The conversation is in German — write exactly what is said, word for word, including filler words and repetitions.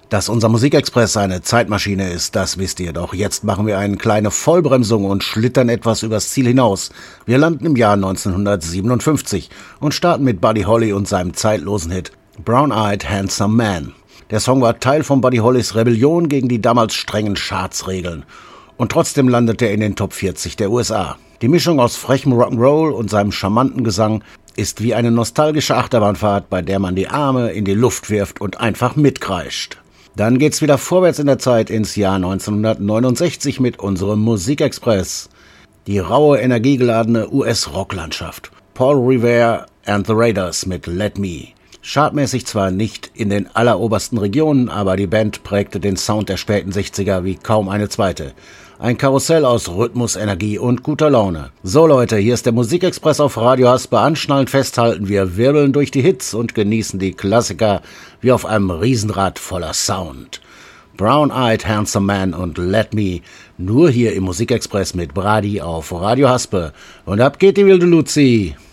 Dass unser Musikexpress eine Zeitmaschine ist, das wisst ihr doch. Jetzt machen wir eine kleine Vollbremsung und schlittern etwas übers Ziel hinaus. Wir landen im Jahr neunzehnhundertsiebenundfünfzig und starten mit Buddy Holly und seinem zeitlosen Hit Brown-Eyed Handsome Man. Der Song war Teil von Buddy Hollys Rebellion gegen die damals strengen Chartsregeln. Und trotzdem landet er in den Top vierzig der U S A. Die Mischung aus frechem Rock'n'Roll und seinem charmanten Gesang ist wie eine nostalgische Achterbahnfahrt, bei der man die Arme in die Luft wirft und einfach mitkreischt. Dann geht's wieder vorwärts in der Zeit ins Jahr neunzehnhundertneunundsechzig mit unserem Musikexpress. Die raue, energiegeladene U S-Rocklandschaft. Paul Revere and the Raiders mit Let Me. Chartmäßig zwar nicht in den allerobersten Regionen, aber die Band prägte den Sound der späten sechziger wie kaum eine zweite. Ein Karussell aus Rhythmus, Energie und guter Laune. So Leute, hier ist der Musikexpress auf Radio Haspe. Anschnallen, festhalten, wir wirbeln durch die Hits und genießen die Klassiker wie auf einem Riesenrad voller Sound. Brown-Eyed Handsome Man und Let Me, nur hier im Musikexpress mit Brady auf Radio Haspe. Und ab geht die wilde Luzi.